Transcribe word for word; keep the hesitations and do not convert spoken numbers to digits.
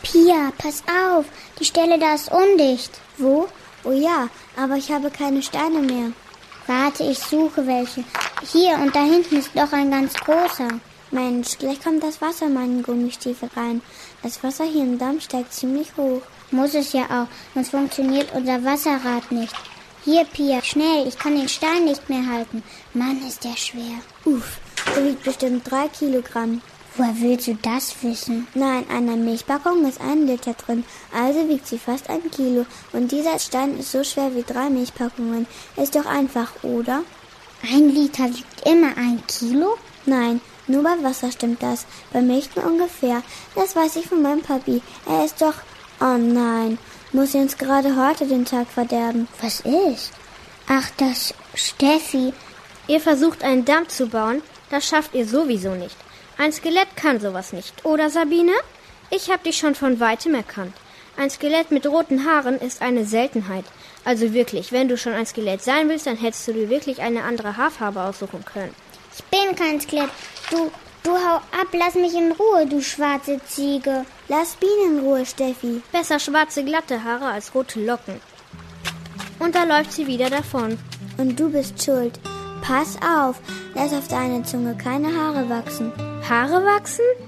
Pia, pass auf, die Stelle da ist undicht. Wo? Oh ja, aber ich habe keine Steine mehr. Warte, ich suche welche. Hier und da hinten ist doch ein ganz großer. Mensch, gleich kommt das Wasser in meinen Gummistiefel rein. Das Wasser hier im Damm steigt ziemlich hoch. Muss es ja auch, sonst funktioniert unser Wasserrad nicht. Hier, Pia, schnell, ich kann den Stein nicht mehr halten. Mann, ist der schwer. Uff, der wiegt bestimmt drei Kilogramm. Woher willst du das wissen? Nein, in einer Milchpackung ist ein Liter drin, also wiegt sie fast ein Kilo. Und dieser Stein ist so schwer wie drei Milchpackungen. Ist doch einfach, oder? Ein Liter wiegt immer ein Kilo? Nein, nur bei Wasser stimmt das. Bei Milch nur ungefähr. Das weiß ich von meinem Papi. Er ist doch... Oh nein, muss sie uns gerade heute den Tag verderben. Was ist? Ach, das Steffi. Ihr versucht einen Damm zu bauen, das schafft ihr sowieso nicht. Ein Skelett kann sowas nicht, oder Sabine? Ich hab dich schon von weitem erkannt. Ein Skelett mit roten Haaren ist eine Seltenheit. Also wirklich, wenn du schon ein Skelett sein willst, dann hättest du dir wirklich eine andere Haarfarbe aussuchen können. Ich bin kein Skelett. Du, du hau ab, lass mich in Ruhe, du schwarze Ziege. Lass Bienen in Ruhe, Steffi. Besser schwarze, glatte Haare als rote Locken. Und da läuft sie wieder davon. Und du bist schuld. Pass auf, lass auf deine Zunge keine Haare wachsen. Haare wachsen?